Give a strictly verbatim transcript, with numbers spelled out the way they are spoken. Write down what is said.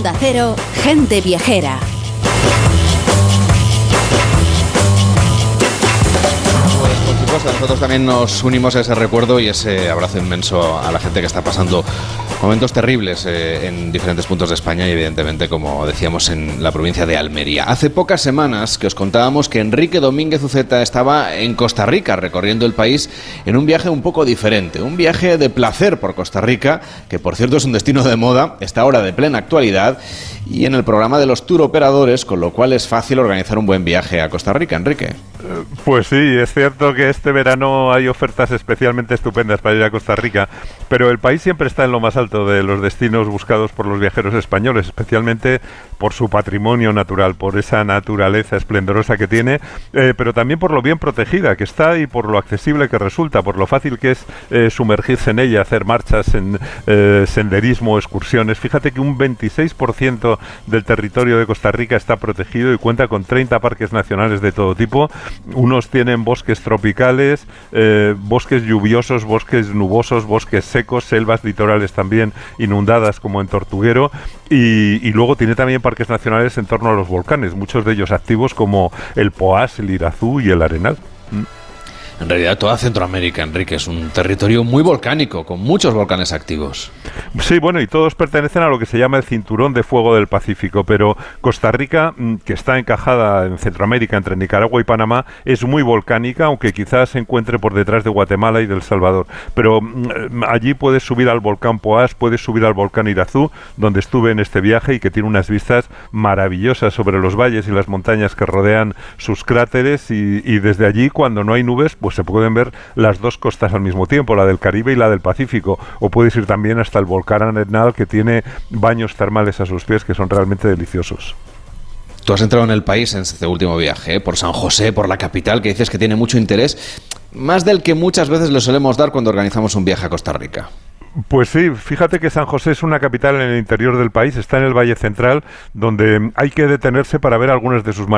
Onda Cero, gente viajera. A nosotros también nos unimos a ese recuerdo y ese abrazo inmenso a la gente que está pasando momentos terribles eh, en diferentes puntos de España y evidentemente, como decíamos, en la provincia de Almería. Hace pocas semanas que os contábamos que Enrique Domínguez Uceta estaba en Costa Rica recorriendo el país en un viaje un poco diferente, un viaje de placer por Costa Rica, que por cierto es un destino de moda, está ahora de plena actualidad y en el programa de los tour operadores, con lo cual es fácil organizar un buen viaje a Costa Rica. Enrique. Pues sí, es cierto que este verano hay ofertas especialmente estupendas para ir a Costa Rica, pero el país siempre está en lo más alto de los destinos buscados por los viajeros españoles, especialmente por su patrimonio natural, por esa naturaleza esplendorosa que tiene, eh, pero también por lo bien protegida que está y por lo accesible que resulta, por lo fácil que es eh, sumergirse en ella, hacer marchas en eh, senderismo, excursiones. Fíjate que un veintiséis por ciento del territorio de Costa Rica está protegido y cuenta con treinta parques nacionales de todo tipo. Unos tienen bosques tropicales, eh, bosques lluviosos, bosques nubosos, bosques secos, selvas litorales también inundadas como en Tortuguero y, y luego tiene también parques nacionales en torno a los volcanes, muchos de ellos activos como el Poás, el Irazú y el Arenal. ¿Mm? En realidad toda Centroamérica, Enrique, es un territorio muy volcánico, con muchos volcanes activos. Sí, bueno, y todos pertenecen a lo que se llama el Cinturón de Fuego del Pacífico, pero Costa Rica, que está encajada en Centroamérica entre Nicaragua y Panamá, es muy volcánica, aunque quizás se encuentre por detrás de Guatemala y de El Salvador. Pero mmm, allí puedes subir al volcán Poás, puedes subir al volcán Irazú, donde estuve en este viaje y que tiene unas vistas maravillosas sobre los valles y las montañas que rodean sus cráteres y, y desde allí, cuando no hay nubes, pues se pueden ver las dos costas al mismo tiempo, la del Caribe y la del Pacífico, o puedes ir también hasta el volcán Arenal, que tiene baños termales a sus pies que son realmente deliciosos. Tú has entrado en el país en este último viaje, ¿eh? Por San José, por la capital, que dices que tiene mucho interés, más del que muchas veces le solemos dar cuando organizamos un viaje a Costa Rica. Pues sí, fíjate que San José es una capital en el interior del país, está en el Valle Central, donde hay que detenerse para ver algunas de sus maravillas.